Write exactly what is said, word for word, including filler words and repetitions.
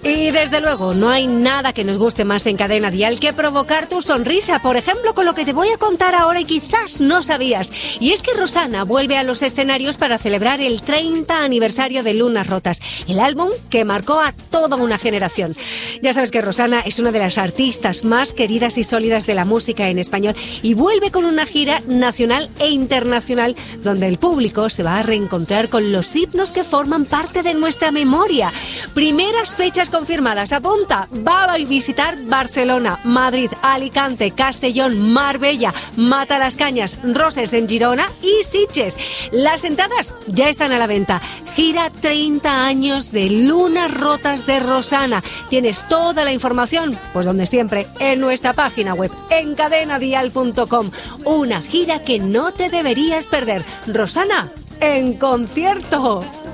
Y desde luego, no hay nada que nos guste más en Cadena Dial que provocar tu sonrisa, por ejemplo, con lo que te voy a contar ahora y quizás no sabías. Y es que Rosana vuelve a los escenarios para celebrar el treinta aniversario de Lunas Rotas, el álbum que marcó a toda una generación. Ya sabes que Rosana es una de las artistas más queridas y sólidas de la música en español y vuelve con una gira nacional e internacional donde el público se va a reencontrar con los himnos que forman parte de nuestra memoria. Primeras fechas confirmadas, apunta, va a visitar Barcelona, Madrid, Alicante, Castellón, Marbella, Matalascañas, Roses en Girona y Sitges. Las entradas ya están a la venta. Gira treinta años de Lunas Rotas de Rosana. Tienes toda la información, pues donde siempre, en nuestra página web, en cadena dial punto com. Una gira que no te deberías perder. Rosana, en concierto.